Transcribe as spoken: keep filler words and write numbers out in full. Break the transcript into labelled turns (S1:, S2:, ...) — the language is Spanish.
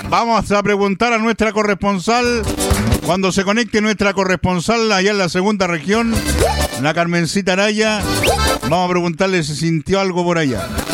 S1: Vamos a preguntar a nuestra corresponsal, cuando se conecte nuestra corresponsal allá en la segunda región, la Carmencita Araya, vamos a preguntarle si sintió algo por allá.